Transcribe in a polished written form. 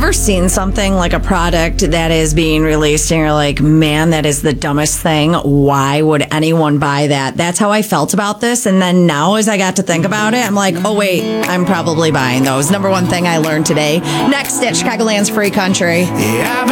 ever seen something like a product that is being released and you're like, man, that is the dumbest thing. Why would anyone buy that? That's how I felt about this. And then now as I got to think about it, I'm like, oh, wait, I'm probably buying those. Number one thing I learned today. Next at Chicagoland's Free Country. Yeah.